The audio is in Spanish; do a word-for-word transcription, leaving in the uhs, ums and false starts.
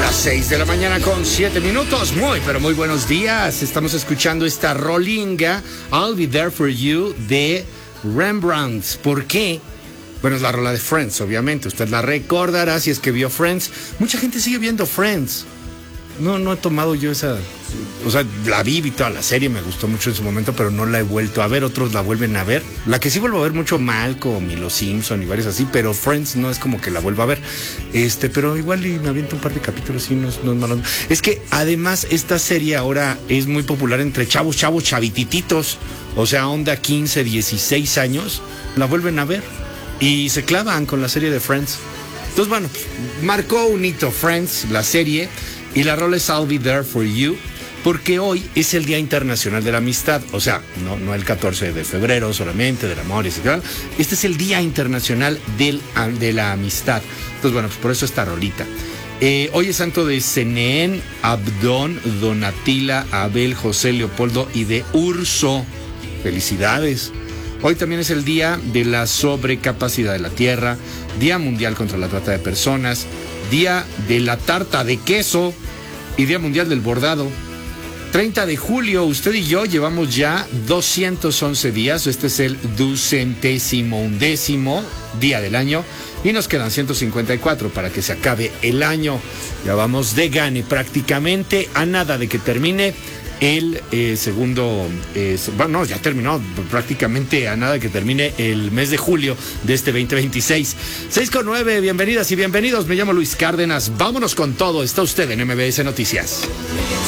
Las seis de la mañana con siete minutos. Muy, pero muy buenos días. Estamos escuchando esta rolinga, I'll Be There For You, de Rembrandt. ¿Por qué? Bueno, es la rola de Friends, obviamente. Usted la recordará si es que vio Friends. Mucha gente sigue viendo Friends. No, no he tomado yo esa... O sea, la vi, vi toda la serie, me gustó mucho en su momento, pero no la he vuelto a ver. Otros la vuelven a ver. La que sí vuelvo a ver mucho, Malcolm y Los Simpson y varios así, pero Friends no es como que la vuelva a ver. Este, pero igual y me aviento un par de capítulos y no es, no es malo. Es que además esta serie ahora es muy popular entre chavos, chavos, chavitititos. O sea, onda quince, dieciséis años, la vuelven a ver y se clavan con la serie de Friends. Entonces, bueno, marcó un hito Friends, la serie, y la rola es I'll Be There For You, porque hoy es el Día Internacional de la Amistad. O sea, no, no el catorce de febrero solamente, del amor y así. Este es el Día Internacional del, de la Amistad. Entonces, bueno, pues por eso esta rolita. Eh, hoy es santo de Senén, Abdón, Donatila, Abel, José, Leopoldo y de Urso. Felicidades. Hoy también es el Día de la Sobrecapacidad de la Tierra, Día Mundial contra la Trata de Personas, Día de la Tarta de Queso y Día Mundial del Bordado. treinta de julio, usted y yo llevamos ya doscientos once días. Este es el ducentésimo undécimo día del año y nos quedan ciento cincuenta y cuatro para que se acabe el año. Ya vamos de gane prácticamente, a nada de que termine el eh, segundo, eh, bueno, no, ya terminó prácticamente a nada que termine el mes de julio de este veinte veintiséis. seis con nueve, bienvenidas y bienvenidos, me llamo Luis Cárdenas, vámonos con todo, está usted en M B S Noticias.